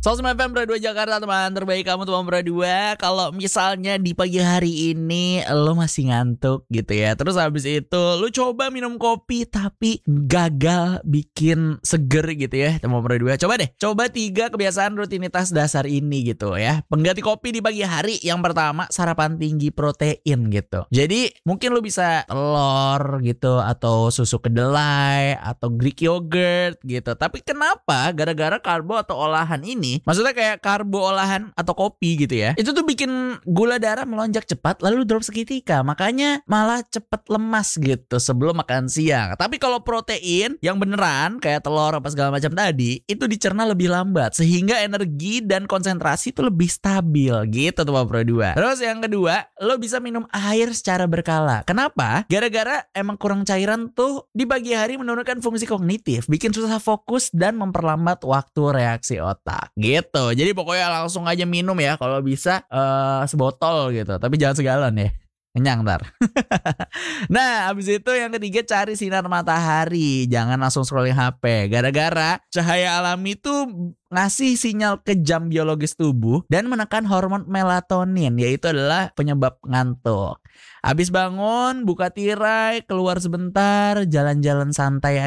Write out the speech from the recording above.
Sosmed FM Pro 2 Jakarta, teman terbaik kamu teman Pro 2. Kalau misalnya di pagi hari ini lo masih ngantuk gitu ya, terus habis itu lo coba minum kopi tapi gagal bikin seger gitu ya teman Pro 2. Coba 3 kebiasaan rutinitas dasar ini gitu ya. Pengganti kopi di pagi hari, yang pertama sarapan tinggi protein gitu. Jadi mungkin lo bisa telur gitu, atau susu kedelai, atau Greek yogurt gitu. Tapi kenapa gara-gara karbo atau olahan ini, maksudnya kayak karbo olahan atau kopi gitu ya, itu tuh bikin gula darah melonjak cepat lalu drop seketika. Makanya malah cepet lemas gitu sebelum makan siang. Tapi kalau protein yang beneran kayak telur apa segala macam tadi, itu dicerna lebih lambat sehingga energi dan konsentrasi itu lebih stabil gitu tuh Pro 2. Terus yang kedua, lo bisa minum air secara berkala. Kenapa? Gara-gara emang kurang cairan tuh di pagi hari menurunkan fungsi kognitif, bikin susah fokus dan memperlambat waktu reaksi otak gitu. Jadi pokoknya langsung aja minum ya, kalau bisa sebotol gitu, tapi jangan segalon ya, kenyang ntar. Nah abis itu yang ketiga, cari sinar matahari, jangan langsung scrolling HP. Gara-gara cahaya alami tuh ngasih sinyal ke jam biologis tubuh dan menekan hormon melatonin, yaitu adalah penyebab ngantuk. Abis bangun, buka tirai, keluar sebentar, jalan-jalan santai